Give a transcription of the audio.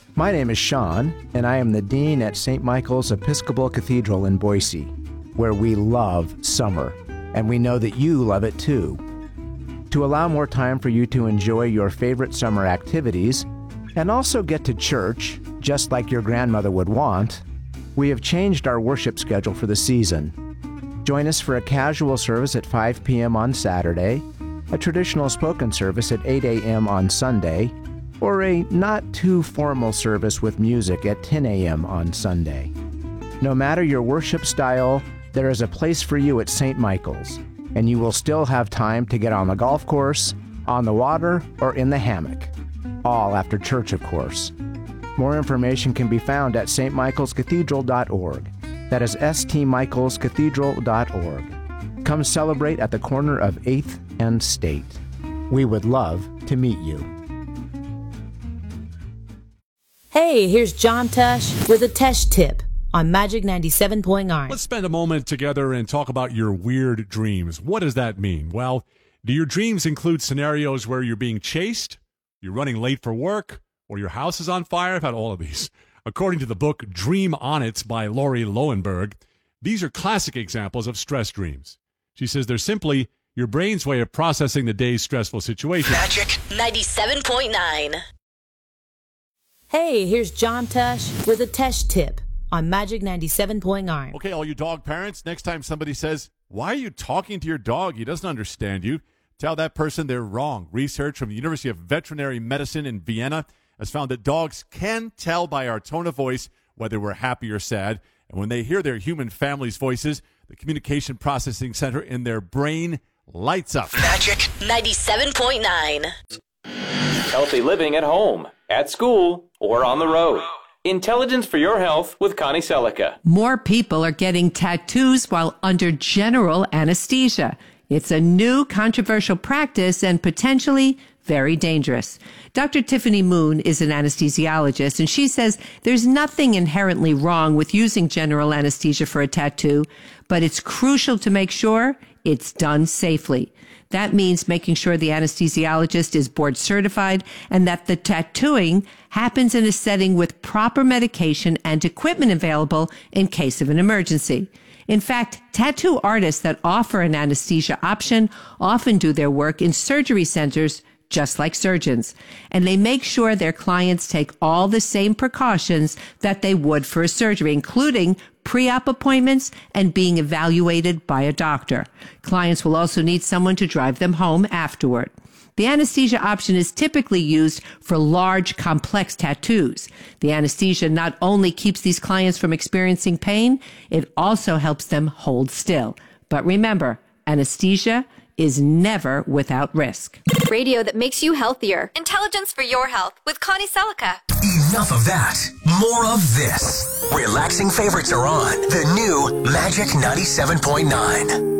My name is Sean, and I am the Dean at St. Michael's Episcopal Cathedral in Boise, where we love summer, and we know that you love it too. To allow more time for you to enjoy your favorite summer activities, and also get to church, just like your grandmother would want, we have changed our worship schedule for the season. Join us for a casual service at 5 p.m. on Saturday, a traditional spoken service at 8 a.m. on Sunday, or a not-too-formal service with music at 10 a.m. on Sunday. No matter your worship style, there is a place for you at St. Michael's, and you will still have time to get on the golf course, on the water, or in the hammock. All after church, of course. More information can be found at stmichaelscathedral.org. That is stmichaelscathedral.org. Come celebrate at the corner of 8th and State. We would love to meet you. Hey, here's John Tesh with a Tesh tip on Magic 97.9. Let's spend a moment together and talk about your weird dreams. What does that mean? Well, do your dreams include scenarios where you're being chased, you're running late for work, or your house is on fire? I've had all of these. According to the book Dream On It by Lori Lowenberg, these are classic examples of stress dreams. She says they're simply your brain's way of processing the day's stressful situation. Magic 97.9. Hey, here's John Tesh with a Tesh tip on Magic 97.9. Okay, all you dog parents, next time somebody says, "Why are you talking to your dog? He doesn't understand you," tell that person they're wrong. Research from the University of Veterinary Medicine in Vienna has found that dogs can tell by our tone of voice whether we're happy or sad. And when they hear their human family's voices, the communication processing center in their brain lights up. Magic 97.9. Healthy living at home, at school, or on the road. Intelligence for your health with Connie Selica. More people are getting tattoos while under general anesthesia. It's a new controversial practice and potentially very dangerous. Dr. Tiffany Moon is an anesthesiologist, and she says there's nothing inherently wrong with using general anesthesia for a tattoo, but it's crucial to make sure it's done safely. That means making sure the anesthesiologist is board certified and that the tattooing happens in a setting with proper medication and equipment available in case of an emergency. In fact, tattoo artists that offer an anesthesia option often do their work in surgery centers just like surgeons, and they make sure their clients take all the same precautions that they would for a surgery, including pre-op appointments and being evaluated by a doctor. Clients will also need someone to drive them home afterward. The anesthesia option is typically used for large, complex tattoos. The anesthesia not only keeps these clients from experiencing pain, it also helps them hold still. But remember, anesthesia is never without risk. Radio that makes you healthier. Intelligence for your health with Connie Selica. Enough of that. More of this. Relaxing favorites are on the new Magic 97.9.